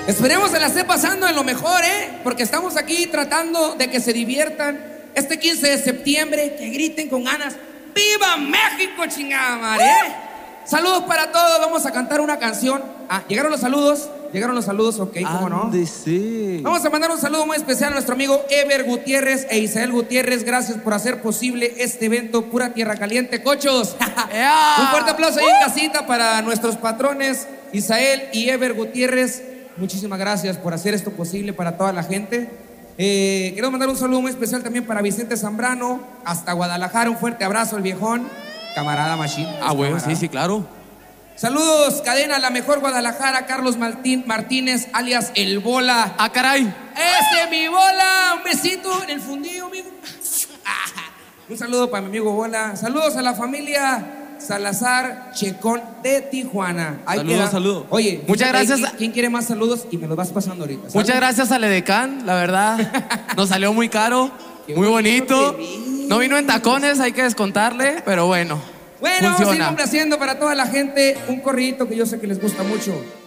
Esperemos se la esté pasando en lo mejor, porque estamos aquí tratando de que se diviertan. Este 15 de septiembre, que griten con ganas. ¡Viva México, chingada madre! Saludos para todos, vamos a cantar una canción. ¿Llegaron los saludos? Ok, ¿cómo no? Sí. Vamos a mandar un saludo muy especial a nuestro amigo Ever Gutiérrez e Isael Gutiérrez. Gracias por hacer posible este evento, pura tierra caliente, cochos. Un fuerte aplauso ahí en casita para nuestros patrones Isael y Ever Gutiérrez. Muchísimas gracias por hacer esto posible para toda la gente. Quiero mandar un saludo muy especial también para Vicente Zambrano, hasta Guadalajara. Un fuerte abrazo, el viejón. Camarada Machín. Bueno, sí, claro. Saludos, cadena La Mejor Guadalajara, Carlos Martínez, alias El Bola. Caray. ¡Ese es mi Bola! Un besito en el fundillo, amigo. Un saludo para mi amigo Bola. Saludos a la familia Salazar Checón de Tijuana. Saludos. Oye, muchas gracias. ¿Quién quiere más saludos? Y me los vas pasando ahorita. Muchas gracias al Edecán, la verdad. Nos salió muy caro, muy bonito. No vino en tacones, hay que descontarle, pero bueno. Bueno, vamos a ir complaciendo para toda la gente un corridito que yo sé que les gusta mucho.